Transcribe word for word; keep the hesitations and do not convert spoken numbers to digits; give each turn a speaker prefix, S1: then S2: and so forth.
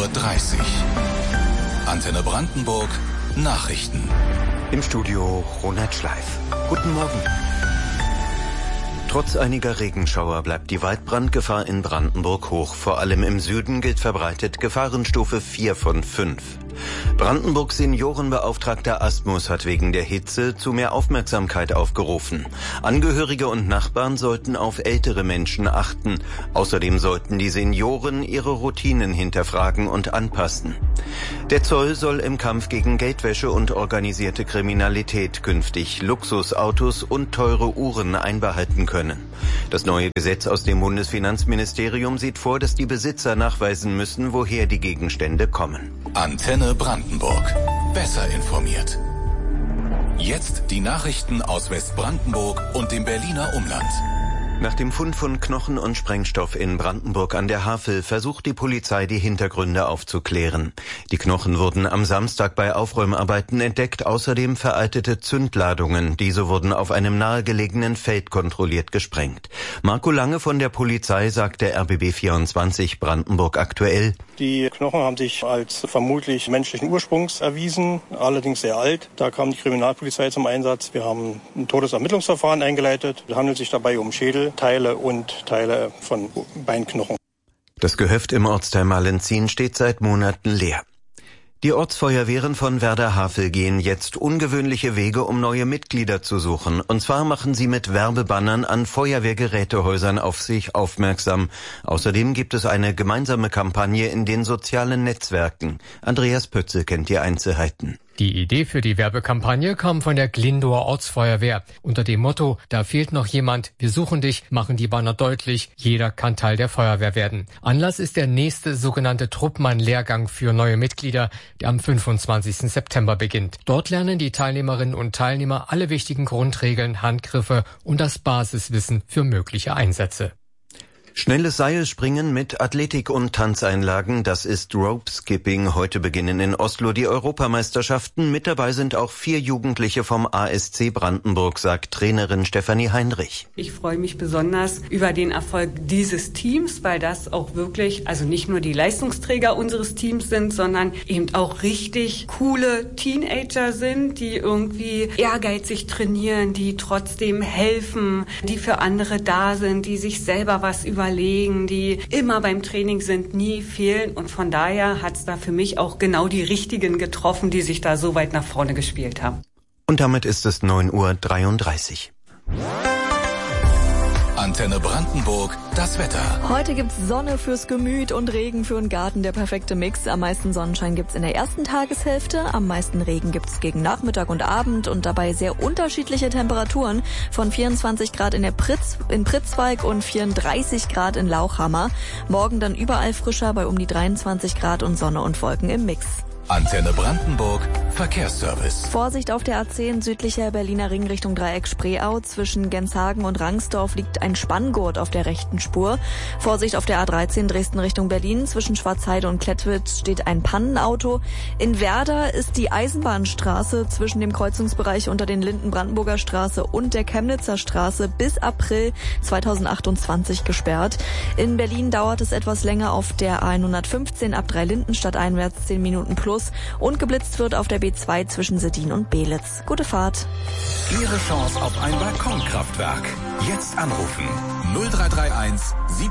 S1: Uhr dreißig. Antenne Brandenburg, Nachrichten.
S2: Im Studio Ronald Schleif. Guten Morgen. Trotz einiger Regenschauer bleibt die Waldbrandgefahr in Brandenburg hoch. Vor allem im Süden gilt verbreitet Gefahrenstufe vier von fünf. Brandenburgs Seniorenbeauftragter Asmus hat wegen der Hitze zu mehr Aufmerksamkeit aufgerufen. Angehörige und Nachbarn sollten auf ältere Menschen achten. Außerdem sollten die Senioren ihre Routinen hinterfragen und anpassen. Der Zoll soll im Kampf gegen Geldwäsche und organisierte Kriminalität künftig Luxusautos und teure Uhren einbehalten können. Das neue Gesetz aus dem Bundesfinanzministerium sieht vor, dass die Besitzer nachweisen müssen, woher die Gegenstände kommen.
S1: Antenne Brandenburg. Besser informiert. Jetzt die Nachrichten aus Westbrandenburg und dem Berliner Umland.
S2: Nach dem Fund von Knochen und Sprengstoff in Brandenburg an der Havel versucht die Polizei, die Hintergründe aufzuklären. Die Knochen wurden am Samstag bei Aufräumarbeiten entdeckt, außerdem veraltete Zündladungen. Diese wurden auf einem nahegelegenen Feld kontrolliert gesprengt. Marco Lange von der Polizei sagte R B B vierundzwanzig Brandenburg aktuell:
S3: Die Knochen haben sich als vermutlich menschlichen Ursprungs erwiesen, allerdings sehr alt. Da kam die Kriminalpolizei zum Einsatz. Wir haben ein Todesermittlungsverfahren eingeleitet. Es handelt sich dabei um Schädelteile und Teile von Beinknochen.
S2: Das Gehöft im Ortsteil Malenzin steht seit Monaten leer. Die Ortsfeuerwehren von Werder-Havel gehen jetzt ungewöhnliche Wege, um neue Mitglieder zu suchen. Und zwar machen sie mit Werbebannern an Feuerwehrgerätehäusern auf sich aufmerksam. Außerdem gibt es eine gemeinsame Kampagne in den sozialen Netzwerken. Andreas Pötzel kennt die Einzelheiten.
S4: Die Idee für die Werbekampagne kam von der Glindower Ortsfeuerwehr. Unter dem Motto, da fehlt noch jemand, wir suchen dich, machen die Banner deutlich, jeder kann Teil der Feuerwehr werden. Anlass ist der nächste sogenannte Truppmann-Lehrgang für neue Mitglieder, der am fünfundzwanzigsten September beginnt. Dort lernen die Teilnehmerinnen und Teilnehmer alle wichtigen Grundregeln, Handgriffe und das Basiswissen für mögliche Einsätze.
S2: Schnelles Seilspringen mit Athletik- und Tanzeinlagen, das ist Rope Skipping. Heute beginnen in Oslo die Europameisterschaften. Mit dabei sind auch vier Jugendliche vom A S C Brandenburg, sagt Trainerin Stefanie Heinrich.
S5: Ich freue mich besonders über den Erfolg dieses Teams, weil das auch wirklich, also nicht nur die Leistungsträger unseres Teams sind, sondern eben auch richtig coole Teenager sind, die irgendwie ehrgeizig trainieren, die trotzdem helfen, die für andere da sind, die sich selber was über überlegen, die immer beim Training sind, nie fehlen. Und von daher hat es da für mich auch genau die Richtigen getroffen, die sich da so weit nach vorne gespielt haben.
S2: Und damit ist es neun Uhr dreiunddreißig.
S1: Antenne Brandenburg, das Wetter.
S6: Heute gibt's Sonne fürs Gemüt und Regen für den Garten, der perfekte Mix. Am meisten Sonnenschein gibt's in der ersten Tageshälfte, am meisten Regen gibt's gegen Nachmittag und Abend und dabei sehr unterschiedliche Temperaturen von vierundzwanzig Grad in der Pritz, in Pritzwalk und vierunddreißig Grad in Lauchhammer. Morgen dann überall frischer bei um die dreiundzwanzig Grad und Sonne und Wolken im Mix.
S1: Antenne Brandenburg, Verkehrsservice.
S6: Vorsicht auf der A zehn südlicher Berliner Ring Richtung Dreieck Spreeau. Zwischen Genshagen und Rangsdorf liegt ein Spanngurt auf der rechten Spur. Vorsicht auf der A dreizehn Dresden Richtung Berlin. Zwischen Schwarzheide und Klettwitz steht ein Pannenauto. In Werder ist die Eisenbahnstraße zwischen dem Kreuzungsbereich unter den Linden Brandenburger Straße und der Chemnitzer Straße bis April zweitausendachtundzwanzig gesperrt. In Berlin dauert es etwas länger auf der A hundertfünfzehn ab Dreilindenstadt einwärts zehn Minuten plus. Und geblitzt wird auf der B zwei zwischen Seddin und Belitz. Gute Fahrt.
S1: Ihre Chance auf ein Balkonkraftwerk. Jetzt anrufen null drei drei eins sieben